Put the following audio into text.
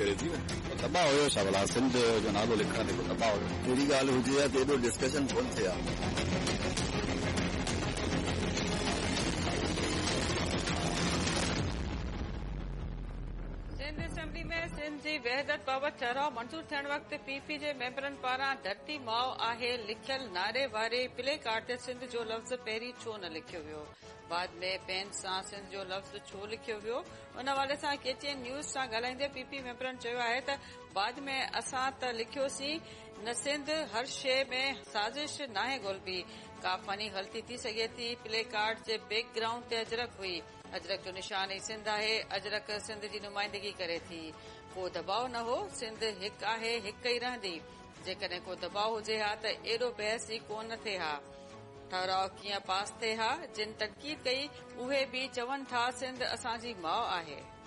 मिले थी दॿा हुयो छा भला सिंध जो नालो लिखण ते को दॿा हुयो कहिड़ी ॻाल्हि हुजे या त एॾो डिस्कशन कोन थिए हा। सिंध असेंबली में सिंध जी वहदत बाबति ठहराव मंज़ूर थियण वक़्तु पीपी जे मेंबरनि पारां धरती माउ आहे लिखियल नारे वारे प्ले कार्ड ते सिंध जो लफ़्ज़ पहिरीं छो न लिखियो वियो। बाद में पेन सां सिंध जो लफ़्ज़ छो लिखियो वियो उन हवाले सां केटीएन न्यूज़ सां ॻाल्हाईंदे पीपी मेंबरनि चयो आहे त बाद में असां त लिखियोसीं न सिंध हर शइ में साज़िश नाहे ॻोल्हबी का फनी ग़लती थी सघे थी। प्ले कार्ड जे बैकग्राउंड ते अजरक हुई अजरक जो निशान ई सिंध आहे अजरक सिंध जी नुमाइंदगी करे थी को दबाव न हो सिंध हिकु आहे हिकु ई रहंदी जेकॾहिं को दबाव हुजे हा त एॾो बहस ई कोन थिए हा। ठहराव कीअं पास थिए हा जिन तनक़ीद कई उहे बि चवनि था सिंध असांजी माउ आहे।